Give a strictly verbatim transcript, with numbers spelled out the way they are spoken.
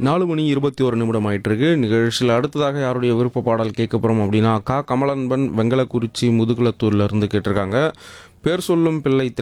நாலு மணி இருபத்தி ஒரு நிமிடம் ஆயிட்டிருக்கு. நிகழ்ச்சியில் அடுத்ததாக யாருடைய விருப்ப பாடல் கேட்க போகிறோம் அப்படின்னா, கா கமலன்பன் வெங்கலக்குறிச்சி முதுகுளத்தூர்ல இருந்து கேட்டிருக்காங்க. பேர் சொல்லும் பிள்ளை